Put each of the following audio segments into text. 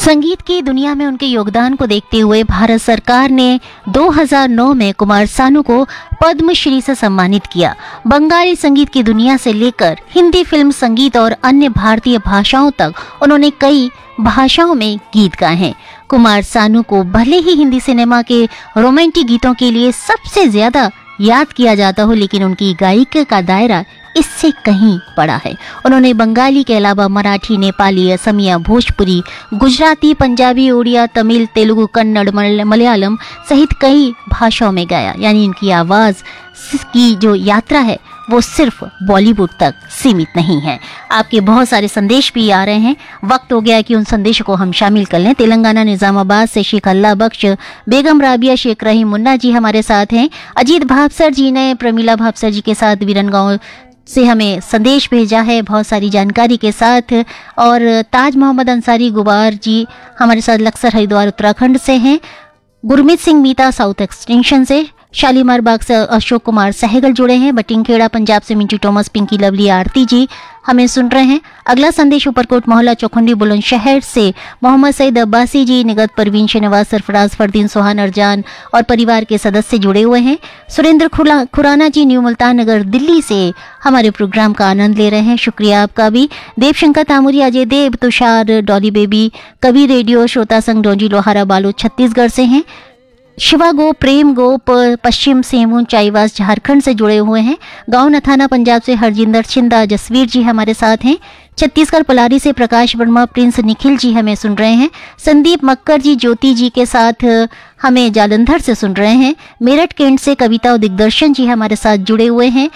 संगीत की दुनिया में उनके योगदान को देखते हुए भारत सरकार ने 2009 में कुमार सानू को पद्मश्री से सम्मानित किया। बंगाली संगीत की दुनिया से लेकर हिंदी फिल्म संगीत और अन्य भारतीय भाषाओं तक उन्होंने कई भाषाओं में गीत गाए हैं। कुमार सानू को भले ही हिंदी सिनेमा के रोमांटिक गीतों के लिए सबसे ज्यादा याद किया जाता हो, लेकिन उनकी गायिकी का दायरा इससे कहीं बड़ा है। उन्होंने बंगाली के अलावा मराठी, नेपाली, असमिया, भोजपुरी, गुजराती, पंजाबी, उड़िया, तमिल, तेलुगु, कन्नड़, मलयालम सहित कई भाषाओं में गाया। यानी इनकी आवाज़ की जो यात्रा है वो सिर्फ बॉलीवुड तक सीमित नहीं है। आपके बहुत सारे संदेश भी आ रहे हैं, वक्त हो गया है कि उन संदेशों को हम शामिल कर लें। तेलंगाना निजामाबाद से शेख अल्लाह बख्श, बेगम राबिया, शेख रहीम मुन्ना जी हमारे साथ हैं। अजीत भावसर जी ने प्रमीला भावसर जी के साथ वीरनगांव से हमें संदेश भेजा है बहुत सारी जानकारी के साथ। और ताज मोहम्मद अंसारी गुबार जी हमारे साथ लक्सर हरिद्वार उत्तराखंड से हैं। गुरमीत सिंह मीता साउथ एक्सटेंशन से, शालीमार बाग से अशोक कुमार सहगल जुड़े हैं। बटिंगखेड़ा पंजाब से मिंटू टॉमस, पिंकी लवली, आरती जी हमें सुन रहे हैं। अगला संदेश ऊपरकोट मोहल्ला चौखंडी बुलंदशहर से मोहम्मद सईद अब्बासी जी, निगत परवीन, शहनवाज, सरफराज, फरदीन, सोहान, अरजान और परिवार के सदस्य जुड़े हुए हैं। सुरेंद्र खुराना जी न्यू मुल्तान नगर दिल्ली से हमारे प्रोग्राम का आनंद ले रहे हैं, शुक्रिया आपका भी। देवशंकर तामुरी, अजय देव, तुषार, डॉली बेबी, कवि रेडियो, श्रोता संघ, डोंजी लोहारा बालोद छत्तीसगढ़ से हैं। शिवा गो, प्रेम गोप पश्चिम सेमून चाईवास झारखंड से जुड़े हुए हैं। गांव नथाना पंजाब से हरजिंदर छिंदा, जसवीर जी हमारे साथ हैं। छत्तीसगढ़ पलारी से प्रकाश वर्मा, प्रिंस निखिल जी हमें सुन रहे हैं। संदीप मक्कर जी ज्योति जी के साथ हमें जालंधर से सुन रहे हैं। मेरठ कैंट से कविता और दिग्दर्शन जी हमारे साथ जुड़े हुए हैं।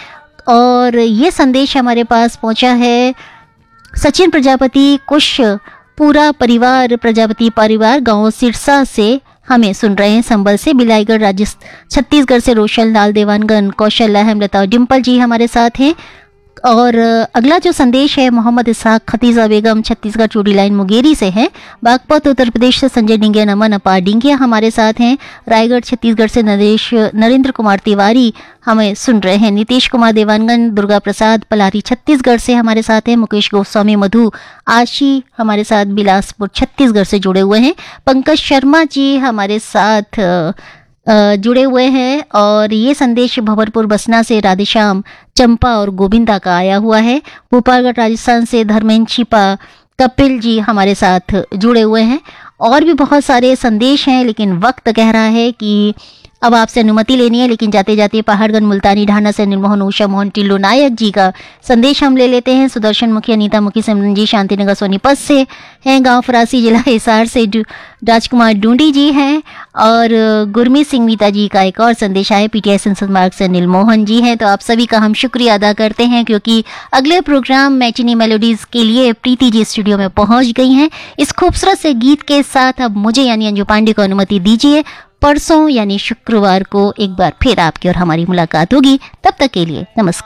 और ये संदेश हमारे पास पहुंचा है सचिन प्रजापति, कुश पूरा परिवार, प्रजापति परिवार गाँव सिरसा से हमें सुन रहे हैं। संबल से बिलाईगढ़ राजस्थान छत्तीसगढ़ से रोशन लाल देवानगन, कौशल, हेमलता और डिम्पल जी हमारे साथ हैं। और अगला जो संदेश है मोहम्मद इसहाक, खतीजा बेगम छत्तीसगढ़ चूड़ी लाइन मुंगेरी से है। बागपत उत्तर प्रदेश से संजय डिंगिया, नमन अपार डिंगिया हमारे साथ हैं। रायगढ़ छत्तीसगढ़ से नरेंद्र कुमार तिवारी हमें सुन रहे हैं। नीतीश कुमार देवानगन, दुर्गा प्रसाद पलारी छत्तीसगढ़ से हमारे साथ हैं। मुकेश गोस्वामी, मधु आशी हमारे साथ बिलासपुर छत्तीसगढ़ से जुड़े हुए हैं। पंकज शर्मा जी हमारे साथ जुड़े हुए हैं। और ये संदेश भंवरपुर बसना से राधेश्याम, चंपा और गोविंदा का आया हुआ है। भोपालगढ़ राजस्थान से धर्मेंद्र छिपा, कपिल जी हमारे साथ जुड़े हुए हैं। और भी बहुत सारे संदेश हैं, लेकिन वक्त कह रहा है कि अब आपसे अनुमति लेनी है। लेकिन जाते जाते पहाड़गंज मुल्तानी ढाना से निर्मोहन, उषा मोहन, टिल्लू नायक जी का संदेश हम ले लेते हैं। सुदर्शन मुखी, अनीता मुखी, सिमरन जी शांतिनगर सोनीपत से हैं। गांव फरासी जिला हिसार से राजकुमार डूंडी जी हैं। और गुरमीत सिंह मीता जी का एक और संदेश आया, पीटीआई संसद मार्ग से नीलमोहन जी हैं। तो आप सभी का हम शुक्रिया अदा करते हैं, क्योंकि अगले प्रोग्राम मैटिनी मेलोडीज के लिए प्रीति जी स्टूडियो में पहुंच गई हैं। इस खूबसूरत से गीत के साथ अब मुझे यानी अंजू पांडे को अनुमति दीजिए। परसों यानी शुक्रवार को एक बार फिर आपकी और हमारी मुलाकात होगी। तब तक के लिए नमस्कार।